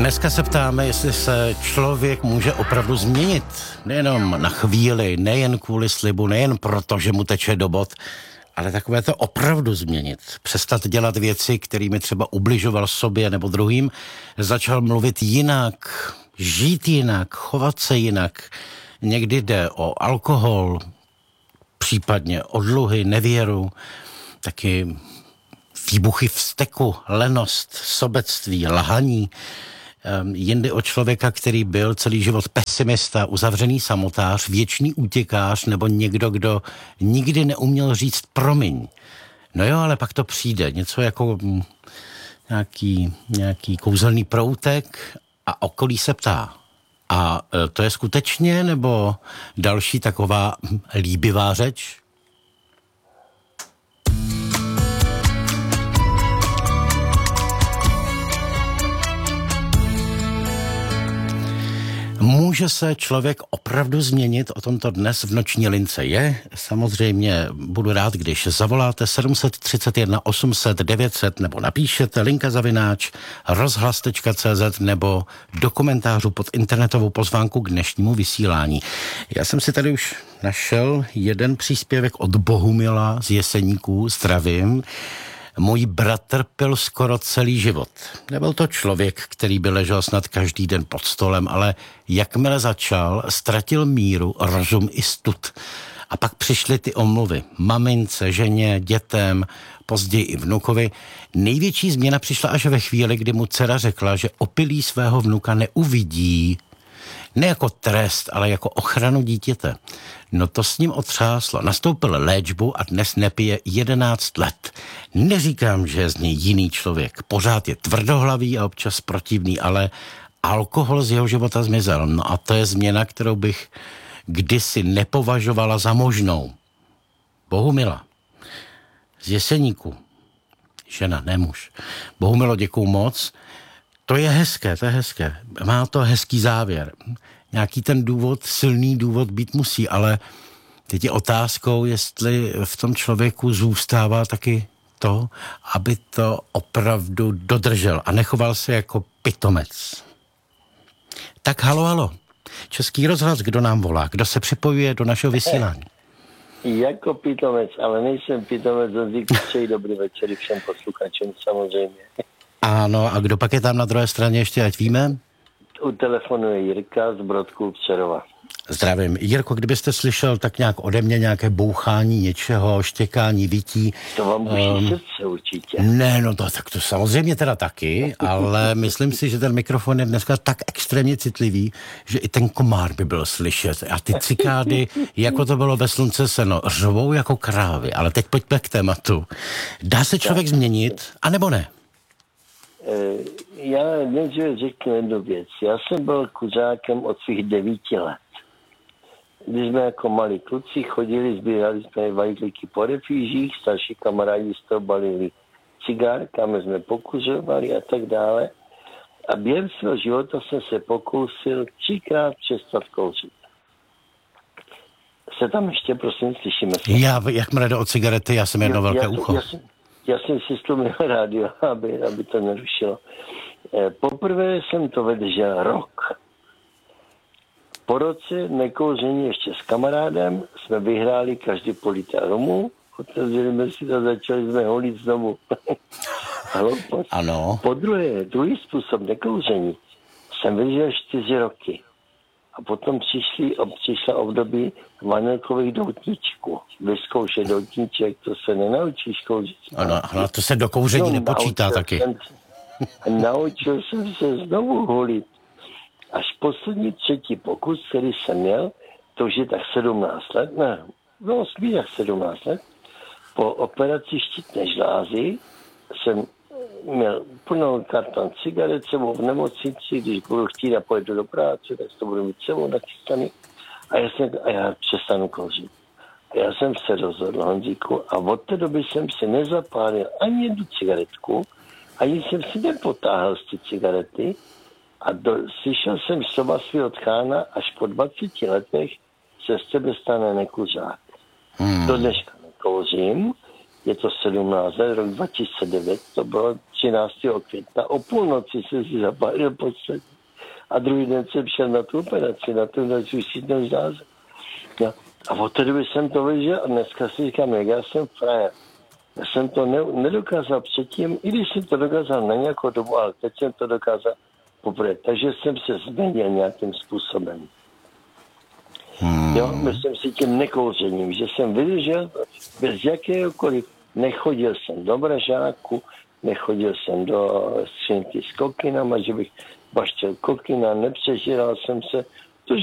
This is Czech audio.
Dneska se ptáme, jestli se člověk může opravdu změnit. Nejenom na chvíli, nejen kvůli slibu, nejen proto, že mu teče do bot, ale takové to opravdu změnit. Přestat dělat věci, kterými třeba ubližoval sobě nebo druhým. Začal mluvit jinak, žít jinak, chovat se jinak. Někdy jde o alkohol, případně o dluhy, nevěru, taky výbuchy vzteku, lenost, sobectví, lhaní. Jindy o člověka, který byl celý život pesimista, uzavřený samotář, věčný útěkář nebo někdo, kdo nikdy neuměl říct promiň. No jo, ale pak to přijde. Něco jako nějaký kouzelný proutek a okolí se ptá. A to je skutečně nebo další taková líbivá řeč? Může se člověk opravdu změnit? O tomto dnes v Noční lince je. Samozřejmě budu rád, když zavoláte 731 800 900 nebo napíšete linka@rozhlas.cz nebo do komentářů pod internetovou pozvánku k dnešnímu vysílání. Já jsem si tady už našel jeden příspěvek od Bohumila z Jeseníků. Zdravím. Můj bratr pil skoro celý život. Nebyl to člověk, který by ležel snad každý den pod stolem, ale jakmile začal, ztratil míru, rozum i stud. A pak přišly ty omluvy. Mamince, ženě, dětem, později i vnukovi. Největší změna přišla až ve chvíli, kdy mu dcera řekla, že opilý svého vnuka neuvidí. Ne jako trest, ale jako ochranu dítěte. No to s ním otřáslo. Nastoupil léčbu a dnes nepije 11 let. Neříkám, že je z něj jiný člověk. Pořád je tvrdohlavý a občas protivný, ale alkohol z jeho života zmizel. No a to je změna, kterou bych kdysi nepovažovala za možnou. Bohumila z Jeseníku. Žena, ne muž. Bohumilo, děkuju moc. To je hezké. Má to hezký závěr. Nějaký ten důvod, silný důvod být musí, ale teď je otázkou, jestli v tom člověku zůstává taky to, aby to opravdu dodržel a nechoval se jako pitomec. Tak halo. Český rozhlas, kdo nám volá? Kdo se připojuje do našeho vysílání? Jako pitomec, ale nejsem pitomec, přeji dobrý večer všem posluchačům samozřejmě. Ano, a kdo pak je tam na druhé straně ještě, ať víme? U telefonu je Jirka z Brodků Přerova. Zdravím. Jirko, kdybyste slyšel tak nějak ode mě nějaké bouchání něčeho, štěkání, vytí. To vám buší srdce určitě. Ne, no tak to samozřejmě teda taky, ale myslím si, že ten mikrofon je dneska tak extrémně citlivý, že i ten komár by byl slyšet. A ty cikády, jako to bylo ve Slunce seno, řvou jako krávy. Ale teď pojďme k tématu. Dá se člověk změnit, anebo ne? Já nejdříve řeknu jednu věc. Já jsem byl kuřákem od svých 9 let. Když jsme jako malí kluci chodili, sbírali jsme vajtlíky po refýžích, starší kamarádi z toho balili cigárka, my jsme pokuřovali a tak dále. A během svého života jsem se pokusil 3krát přestat kouřit. Se tam ještě, prosím, slyšíme se? Jakmile jde o cigarety, já jsem jedno velké ucho. Já jsem si stlumil rádio, aby to nerušilo. Poprvé jsem to vydržel rok. Po roce nekouření ještě s kamarádem jsme vyhráli každý půl litra romu, otevřeli jsme si a začali jsme holit znovu. Ano. Po druhý způsob nekouření jsem vydržel 4 roky. A potom přišla období vanilkových doutníčků. Vyzkoušet doutníček, to se nenaučíš kouřit. Ano, to se do kouření nepočítá taky. Naučil jsem se znovu holit. Až poslední 3. pokus, který jsem měl, to už je tak 17 let, spíš tak 17 let, po operaci štítné žlázy jsem měl plnou karton cigaret sebou v nemocnici, když budu chtít a pojedu do práce, tak to budu mít sebou nachystaný a já přestanu kouřit. A já jsem se rozhodl, Honzíku, a od té doby jsem si nezapálil ani jednu cigaretku, ani jsem si nepotáhl z ty cigarety a slyšel jsem slova svého tchána, až po 20 letech se z tebe stane nekuřák. Do dneška nekouřím, je to 17 let, rok 2009, to bylo 13. května, o půlnoci jsem si zapálil podstatě. A druhý den jsem šel na tu operaci, na tu suicidnou zázrak. No. A od té doby jsem to viděl a dneska si říkám, jak já jsem frajer. Já jsem to nedokázal předtím, i když jsem to dokázal na nějakou dobu, ale teď jsem to dokázal poprvé. Takže jsem se změnil nějakým způsobem. Jo, myslím si tím nekouřením, že jsem vydržel bez jakéhokoliv. Nechodil jsem do mražáku, nechodil jsem do skřínky s kokinama, že bych baštil kokina, nepřežíral jsem se,